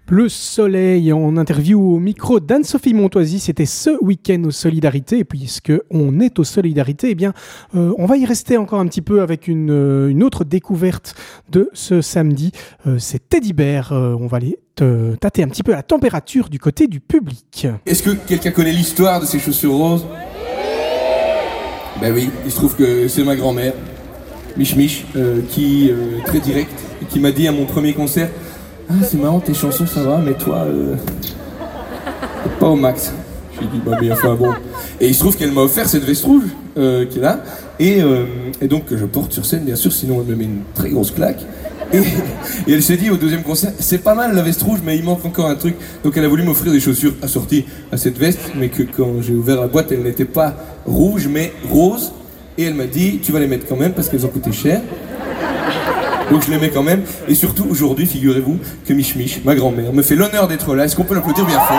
Le soleil en interview au micro d'Anne-Sophie Montoisy, c'était ce week-end aux Solidarités. Et puisque on est aux Solidarités, eh bien, on va y rester encore un petit peu avec une autre découverte de ce samedi. C'est Teddy Bear. On va aller tâter un petit peu la température du côté du public. Est-ce que quelqu'un connaît l'histoire de ces chaussures roses ? Ben oui, il se trouve que c'est ma grand-mère, Mich, qui, très directe, qui m'a dit à mon premier concert: ah, c'est marrant, tes chansons ça va, mais toi, pas au max. J'ai dit, bah mais enfin bon. Et il se trouve qu'elle m'a offert cette veste rouge qui est là, et donc que je porte sur scène, bien sûr, sinon elle me met une très grosse claque. Et elle s'est dit au deuxième concert: c'est pas mal la veste rouge, mais il manque encore un truc. Donc elle a voulu m'offrir des chaussures assorties à cette veste, mais que quand j'ai ouvert la boîte, elles n'étaient pas rouges, mais roses. Et elle m'a dit: tu vas les mettre quand même parce qu'elles ont coûté cher. Donc je les mets quand même. Et surtout aujourd'hui, figurez-vous que Mich, ma grand-mère, me fait l'honneur d'être là. Est-ce qu'on peut l'applaudir bien fort ?